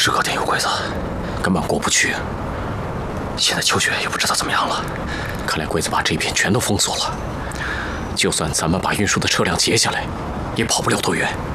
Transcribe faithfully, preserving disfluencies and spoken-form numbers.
制高点有鬼子，根本过不去。现在秋雪也不知道怎么样了，看来鬼子把这一片全都封锁了。就算咱们把运输的车辆截下来，也跑不了多远。